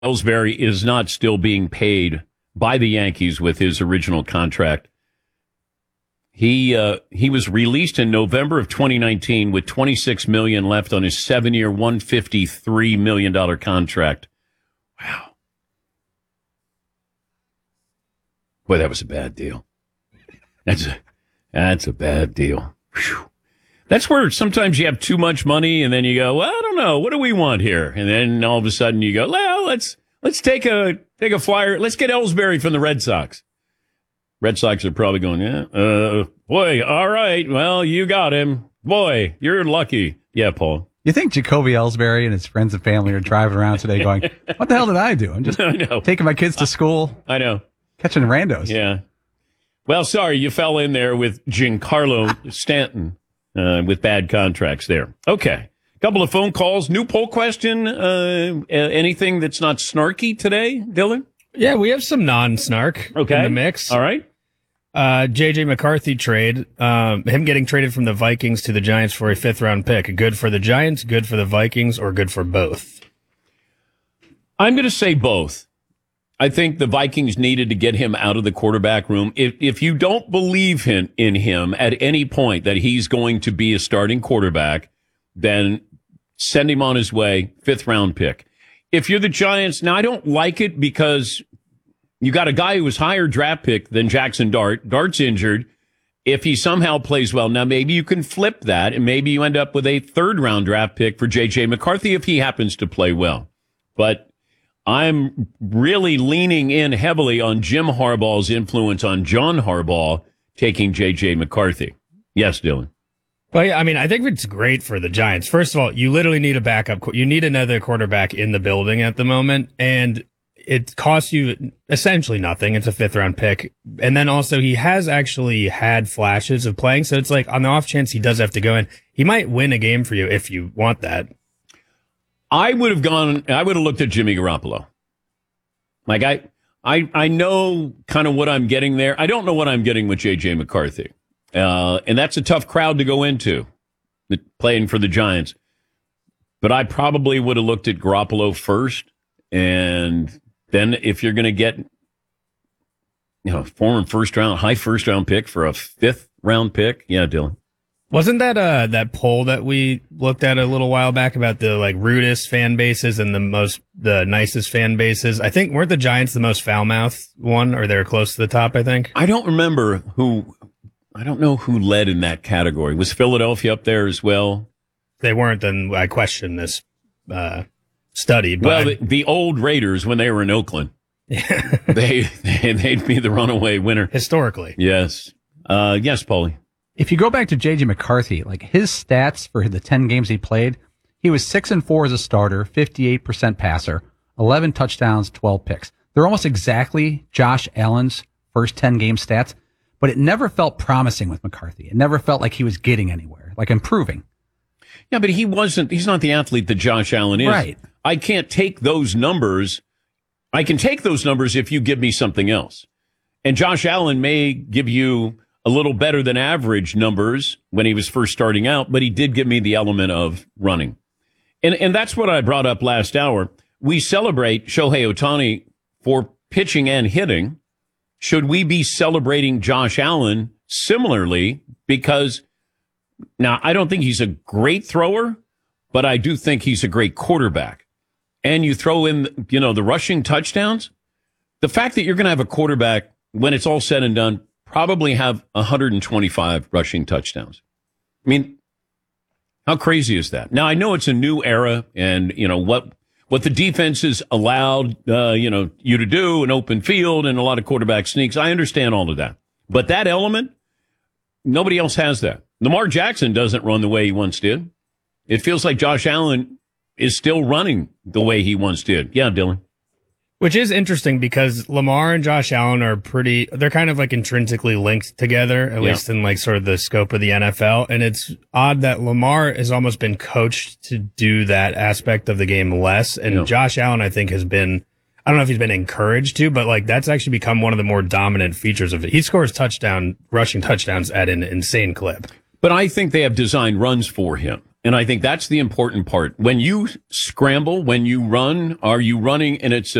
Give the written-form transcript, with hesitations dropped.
Ellsbury is not still being paid by the Yankees with his original contract. He was released in November of 2019 with $26 million left on his 7-year, $153 million contract. Wow. Boy, that was a bad deal. That's a bad deal. Whew. That's where sometimes you have too much money and then you go, well, I don't know. What do we want here? And then all of a sudden you go, well, let's take a flyer. Let's get Ellsbury from the Red Sox. Red Sox are probably going, boy, all right. Well, you got him. Boy, you're lucky. Yeah, Paul. You think Jacoby Ellsbury and his friends and family are driving around today going, what the hell did I do? I'm just taking my kids to school. I know. Catching randos. Yeah. Well, sorry, you fell in there with Giancarlo Stanton with bad contracts there. Okay. Couple of phone calls. New poll question. Anything that's not snarky today, Dylan? Yeah, we have some non-snark in the mix. All right. J.J. McCarthy trade, him getting traded from the Vikings to the Giants for a 5th-round pick. Good for the Giants, good for the Vikings, or good for both? I'm going to say both. I think the Vikings needed to get him out of the quarterback room. If you don't believe in him at any point that he's going to be a starting quarterback, then send him on his way, 5th-round pick. If you're the Giants, now I don't like it because you got a guy who was higher draft pick than Jackson Dart. Dart's injured. If he somehow plays well, now maybe you can flip that and maybe you end up with a 3rd-round draft pick for J.J. McCarthy if he happens to play well. But I'm really leaning in heavily on Jim Harbaugh's influence on John Harbaugh taking J.J. McCarthy. Yes, Dylan. Well, yeah, I mean, I think it's great for the Giants. First of all, you literally need a backup. You need another quarterback in the building at the moment, and it costs you essentially nothing. It's a 5th-round pick. And then also he has actually had flashes of playing, so it's like on the off chance he does have to go in, he might win a game for you if you want that. I would have looked at Jimmy Garoppolo. Like I know kind of what I'm getting there. I don't know what I'm getting with J.J. McCarthy. And that's a tough crowd to go into, playing for the Giants. But I probably would have looked at Garoppolo first. And then if you're going to get, former high first round pick for a 5th-round pick. Yeah, Dylan. Wasn't that that poll that we looked at a little while back about the rudest fan bases and the nicest fan bases? I think weren't the Giants the most foul-mouthed one, or they're close to the top, I think? I don't remember I don't know who led in that category. Was Philadelphia up there as well? They weren't, then I question this study. But well, the old Raiders, when they were in Oakland, they'd be the runaway winner. Historically. Yes. Yes, Paulie. If you go back to J.J. McCarthy, his stats for the 10 games he played, he was 6-4 as a starter, 58% passer, 11 touchdowns, 12 picks. They're almost exactly Josh Allen's first 10 game stats, but it never felt promising with McCarthy. It never felt like he was getting anywhere, improving. Yeah, but he's not the athlete that Josh Allen is. Right. I can't take those numbers. I can take those numbers if you give me something else. And Josh Allen may give you a little better than average numbers when he was first starting out, but he did give me the element of running. And that's what I brought up last hour. We celebrate Shohei Ohtani for pitching and hitting. Should we be celebrating Josh Allen similarly? Because now I don't think he's a great thrower, but I do think he's a great quarterback. And you throw in, the rushing touchdowns. The fact that you're going to have a quarterback, when it's all said and done, probably have 125 rushing touchdowns. I mean, how crazy is that? Now, I know it's a new era, and, what the defense is allowed, you to do, an open field and a lot of quarterback sneaks. I understand all of that. But that element, nobody else has that. Lamar Jackson doesn't run the way he once did. It feels like Josh Allen is still running the way he once did. Yeah, Dylan. Which is interesting because Lamar and Josh Allen they're kind of intrinsically linked together, at least in sort of the scope of the NFL. And it's odd that Lamar has almost been coached to do that aspect of the game less. And Josh Allen, I think, has been, I don't know if he's been encouraged to, but that's actually become one of the more dominant features of it. He scores rushing touchdowns at an insane clip. But I think they have designed runs for him. And I think that's the important part. When you scramble, when you run, are you running and it's